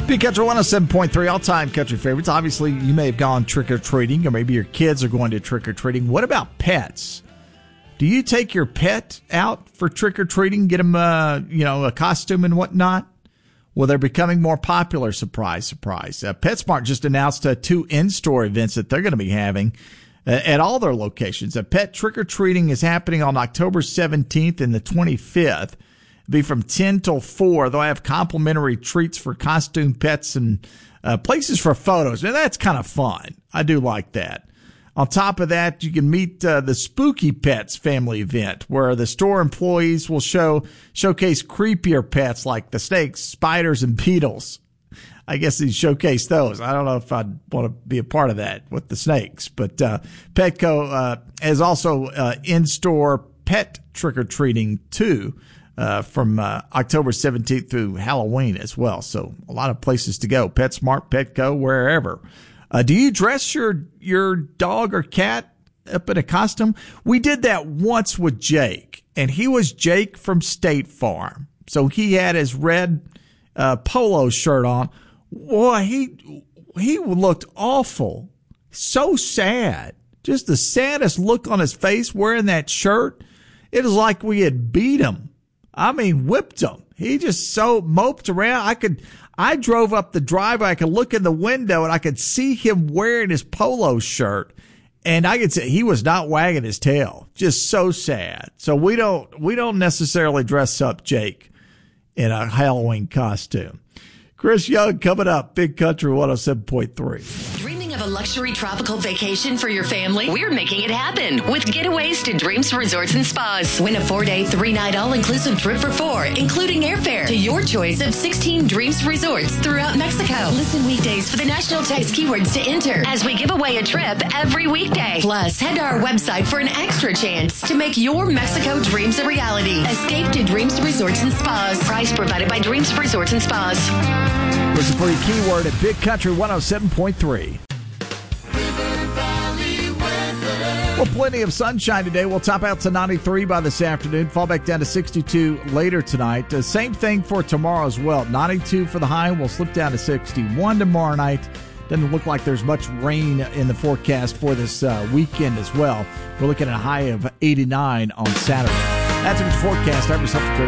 Big Country 107.3, all-time country favorites. Obviously, you may have gone trick-or-treating, or maybe your kids are going to trick-or-treating. What about pets? Do you take your pet out for trick-or-treating, get them a costume and whatnot? Well, they're becoming more popular, surprise, surprise. PetSmart just announced 2 in-store events that they're going to be having at all their locations. Pet trick-or-treating is happening on October 17th and the 25th. Be from 10 till 4. They'll have complimentary treats for costume pets and places for photos. And that's kind of fun. I do like that. On top of that, you can meet the Spooky Pets family event, where the store employees will showcase creepier pets like the snakes, spiders, and beetles. I guess they showcase those. I don't know if I'd want to be a part of that with the snakes. But Petco has also in-store pet trick-or-treating, too. From October 17th through Halloween as well. So a lot of places to go. PetSmart, Petco, wherever. Do you dress your dog or cat up in a costume? We did that once with Jake, and he was Jake from State Farm. So he had his red polo shirt on. Boy, he looked awful. So sad. Just the saddest look on his face wearing that shirt. It was like we had beat him. I mean, whipped him. He just so moped around. I drove up the driveway. I could look in the window and I could see him wearing his polo shirt. And I could say he was not wagging his tail. Just so sad. So we don't necessarily dress up Jake in a Halloween costume. Chris Young coming up. Big Country 107.3. Dreaming of a luxury tropical vacation for your family? We're making it happen with Getaways to Dreams Resorts and Spas. Win a 4-day, 3-night all-inclusive trip for 4, including airfare to your choice of 16 Dreams Resorts throughout Mexico. Listen weekdays for the national text keywords to enter as we give away a trip every weekday. Plus, head to our website for an extra chance to make your Mexico dreams a reality. Escape to Dreams Resorts and Spas. Price provided by Dreams Resorts and Spas. Listen for your keyword at Big Country 107.3. Well, plenty of sunshine today. We'll top out to 93 by this afternoon. Fall back down to 62 later tonight. Same thing for tomorrow as well. 92 for the high. We'll slip down to 61 tomorrow night. Doesn't look like there's much rain in the forecast for this weekend as well. We're looking at a high of 89 on Saturday. That's a forecast. I'm yourself,